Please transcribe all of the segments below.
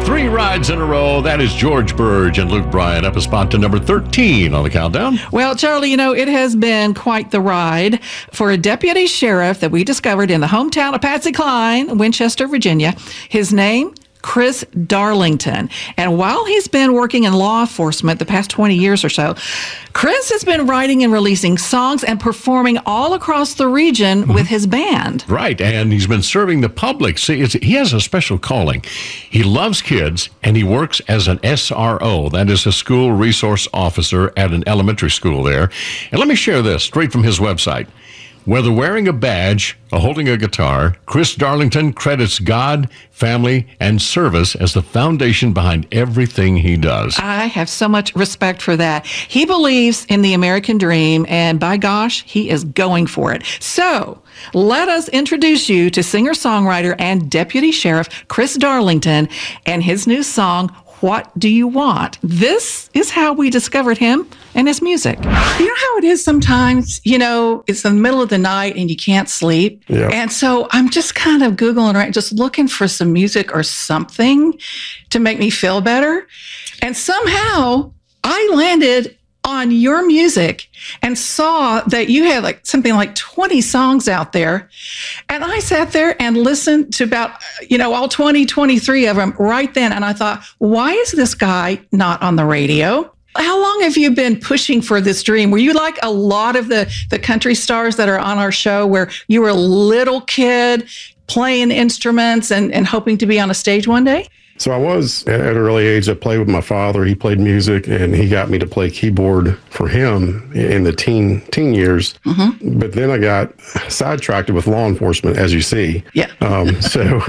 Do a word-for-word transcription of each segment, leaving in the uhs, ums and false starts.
Three rides in a row. That is George Burge and Luke Bryan up a spot to number thirteen on the countdown. Well, Charlie, you know, it has been quite the ride for a deputy sheriff that we discovered in the hometown of Patsy Cline, Winchester, Virginia. His name, Chris Darlington. And while he's been working in law enforcement the past twenty years or so, Chris has been writing and releasing songs and performing all across the region mm-hmm. with his band. Right, and he's been serving the public. See, it's, he has a special calling. He loves kids, and he works as an S R O. That is a school resource officer at an elementary school there. And let me share this straight from his website. Whether wearing a badge or holding a guitar, Chris Darlington credits God, family, and service as the foundation behind everything he does. I have so much respect for that. He believes in the American dream, and by gosh, he is going for it. So let us introduce you to singer-songwriter and deputy sheriff Chris Darlington and his new song, What Do You Want? This is how we discovered him and his music. You know how it is sometimes, you know, it's in the middle of the night and you can't sleep. Yeah. And so I'm just kind of Googling, right, just looking for some music or something to make me feel better. And somehow I landed on your music and saw that you had like something like twenty songs out there. And I sat there and listened to about, you know, all twenty, twenty-three of them right then. And I thought, why is this guy not on the radio? How long have you been pushing for this dream? Were you like a lot of the, the country stars that are on our show where you were a little kid playing instruments and, and hoping to be on a stage one day? So I was at an early age. I played with my father. He played music, and he got me to play keyboard for him in the teen teen years. Mm-hmm. But then I got sidetracked with law enforcement, as you see. Yeah. Um, so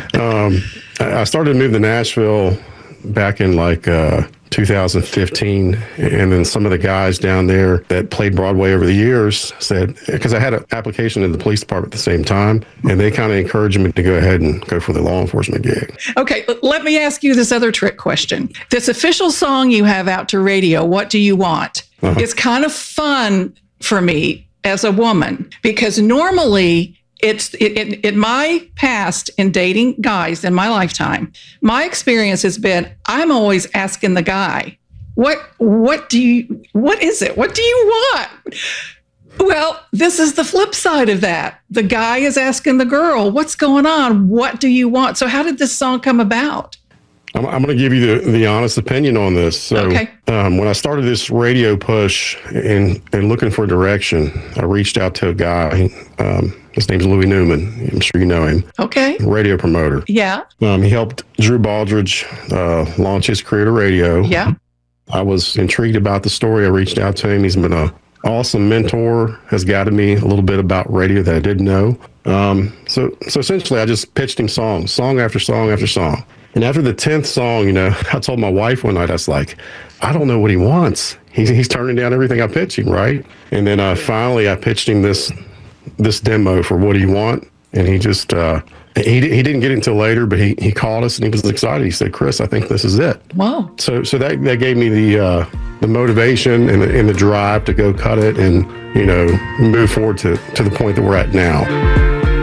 um, I started to move to Nashville back in like uh, two thousand fifteen, and then some of the guys down there that played Broadway over the years said, because I had an application in the police department at the same time, and they kind of encouraged me to go ahead and go for the law enforcement gig. Okay, let me ask you this other trick question. This official song you have out to radio, What Do You Want? Uh-huh. It's kind of fun for me as a woman, because normally It's it, it, in my past in dating guys in my lifetime, my experience has been I'm always asking the guy, what what do you what is it? What do you want? Well, this is the flip side of that. The guy is asking the girl, what's going on? What do you want? So how did this song come about? I'm, I'm going to give you the, the honest opinion on this. So okay. um, when I started this radio push and, and looking for direction, I reached out to a guy. Um, his name's Louis Newman. I'm sure you know him. Okay. Radio promoter. Yeah. Um, he helped Drew Baldridge uh, launch his career to radio. Yeah. I was intrigued about the story. I reached out to him. He's been an awesome mentor, has guided me a little bit about radio that I didn't know. Um, so, so essentially, I just pitched him songs, song after song after song. And after the tenth song, you know, I told my wife one night, I was like, I don't know what he wants. He's, he's turning down everything I pitch him, right? And then uh, finally, I pitched him this this demo for What Do You Want? And he just, uh, he he didn't get it until later, but he, he called us and he was excited. He said, Chris, I think this is it. Wow. So so that, that gave me the uh, the motivation and the, and the drive to go cut it and, you know, move forward to, to the point that we're at now.